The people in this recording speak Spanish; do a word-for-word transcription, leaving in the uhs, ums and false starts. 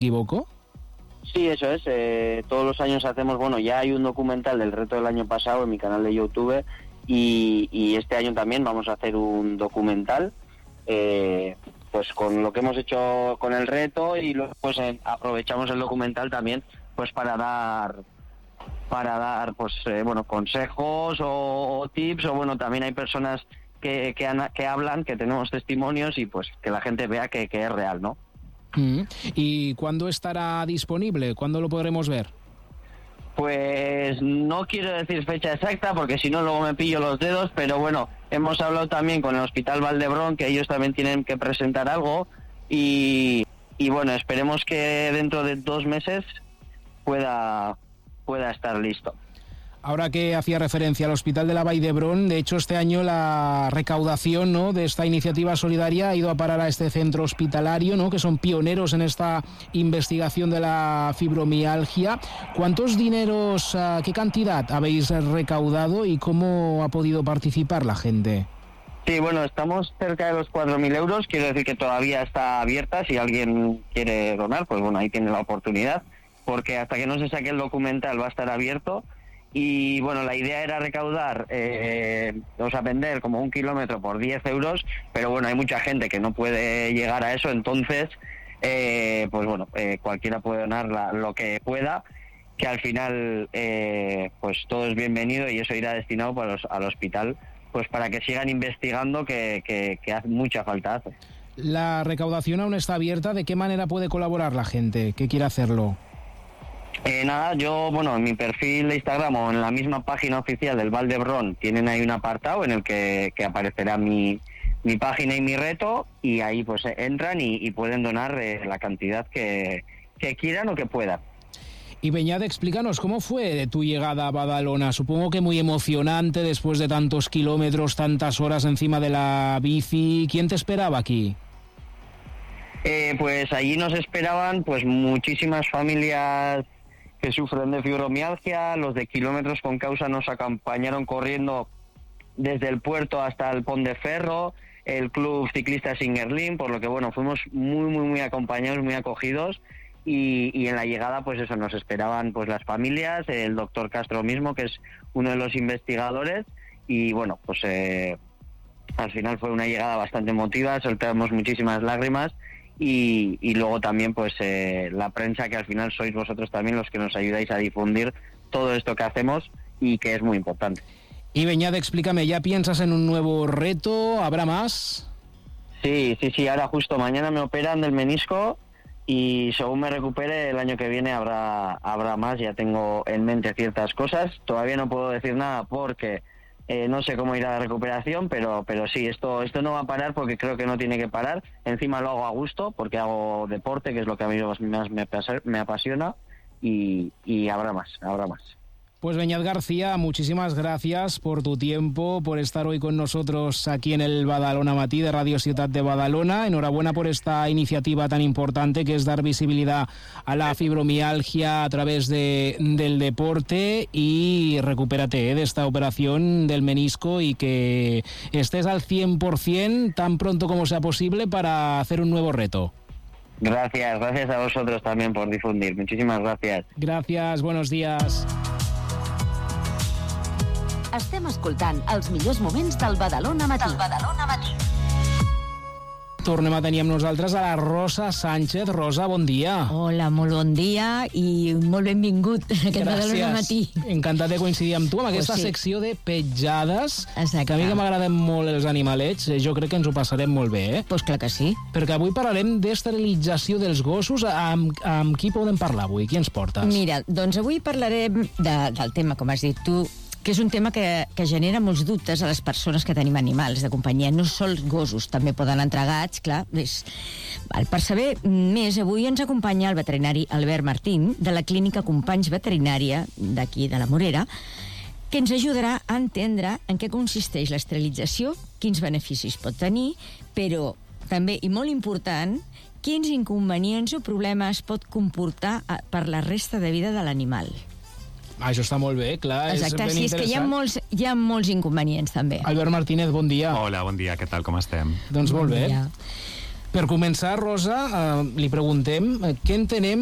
¿Equivoco? Sí, eso es. Eh, todos los años hacemos, bueno, ya hay un documental del reto del año pasado en mi canal de YouTube y, y este año también vamos a hacer un documental, eh, pues con lo que hemos hecho con el reto y luego pues eh, aprovechamos el documental también pues para dar para dar pues eh, bueno consejos o, o tips o bueno también hay personas que que, han, que hablan, que tenemos testimonios y pues que la gente vea que, que es real, ¿no? Mm. ¿Y cuándo estará disponible? ¿Cuándo lo podremos ver? Pues no quiero decir fecha exacta porque si no luego me pillo los dedos, pero bueno, hemos hablado también con el Hospital Valdebrón que ellos también tienen que presentar algo y, y bueno, esperemos que dentro de dos meses pueda, pueda estar listo. Ahora que hacía referencia al Hospital de la Vall d'Hebron, de hecho este año la recaudación, ¿no?, de esta iniciativa solidaria ha ido a parar a este centro hospitalario, ¿no?, que son pioneros en esta investigación de la fibromialgia. ¿Cuántos dineros, uh, qué cantidad habéis recaudado y cómo ha podido participar la gente? Sí, bueno, estamos cerca de los cuatro mil euros, quiero decir que todavía está abierta, si alguien quiere donar, pues bueno, ahí tiene la oportunidad, porque hasta que no se saque el documental va a estar abierto. Y bueno, la idea era recaudar, eh, o sea, vender como un kilómetro por diez euros, pero bueno, hay mucha gente que no puede llegar a eso, entonces, eh, pues bueno, eh, cualquiera puede donar la, lo que pueda, que al final, eh, pues todo es bienvenido y eso irá destinado para los, al hospital, pues para que sigan investigando, que, que, que hace mucha falta hace. La recaudación aún está abierta, ¿de qué manera puede colaborar la gente que quiera hacerlo? Eh, nada, yo, bueno, en mi perfil de Instagram o en la misma página oficial del Vall d'Hebron tienen ahí un apartado en el que, que aparecerá mi, mi página y mi reto y ahí pues entran y, y pueden donar eh, la cantidad que, que quieran o que puedan. Y Beñat, explícanos, ¿cómo fue tu llegada a Badalona? Supongo que muy emocionante después de tantos kilómetros, tantas horas encima de la bici. ¿Quién te esperaba aquí? Eh, pues allí nos esperaban pues muchísimas familias que sufren de fibromialgia. Los de Kilómetros con Causa nos acompañaron corriendo desde el puerto hasta el Pont de Ferro, el Club Ciclista Singerlin, por lo que bueno, fuimos muy muy muy acompañados, muy acogidos y, y en la llegada pues eso, nos esperaban pues las familias, el doctor Castro mismo, que es uno de los investigadores y bueno, pues eh, al final fue una llegada bastante emotiva, soltamos muchísimas lágrimas. Y, y luego también pues eh, la prensa, que al final sois vosotros también los que nos ayudáis a difundir todo esto que hacemos y que es muy importante. Y Beñat, explícame, ¿ya piensas en un nuevo reto? ¿Habrá más? Sí, sí, sí, ahora justo mañana me operan del menisco y según me recupere el año que viene habrá, habrá más, ya tengo en mente ciertas cosas, todavía no puedo decir nada porque Eh, no sé cómo irá la recuperación, pero pero sí, esto esto no va a parar porque creo que no tiene que parar. Encima lo hago a gusto porque hago deporte, que es lo que a mí más me, me apasiona, y, y habrá más, habrá más. Pues Beñat García, muchísimas gracias por tu tiempo, por estar hoy con nosotros aquí en el Badalona Matí de Radio Ciutat de Badalona. Enhorabuena por esta iniciativa tan importante que es dar visibilidad a la fibromialgia a través de, del deporte y recupérate eh, de esta operación del menisco y que estés al cien por ciento tan pronto como sea posible para hacer un nuevo reto. Gracias, gracias a vosotros también por difundir. Muchísimas gracias. Gracias, buenos días. Estem escoltant els millors moments del Badalona Matí. Del Badalona Matí. Tornem a tenir amb nosaltres a la Rosa Sánchez. Rosa, bon dia. Hola, molt bon dia i molt benvingut a aquest Badalona Matí. Encantat de coincidir amb tu amb aquesta pues sí. secció de petjades. Exacte. Que a mi que m'agraden molt els animalets, jo crec que ens ho passarem molt bé, eh? Pues clar que sí. Perquè avui parlarem d'esterilització dels gossos. Amb, amb qui podem parlar avui? Qui ens portes? Mira, doncs avui parlarem de, del tema, com has dit tu, que és un tema que, que genera molts dubtes a les persones que tenim animals de companyia. No sols gossos, també poden entrar gats, clar. És... Per saber més, avui ens acompanya el veterinari Albert Martín, de la clínica Companys Veterinària, d'aquí, de la Morera, que ens ajudarà a entendre en què consisteix l'esterilització, quins beneficis pot tenir, però també, i molt important, quins inconvenients o problemes pot comportar per la resta de vida de l'animal. Ah, això està molt bé, clar. Exacte, és ben sí, és que hi ha, molts, hi ha molts inconvenients, també. Albert Martínez, bon dia. Hola, bon dia, què tal, com estem? Doncs molt bé. Bon Per començar, Rosa, eh, li preguntem eh, què entenem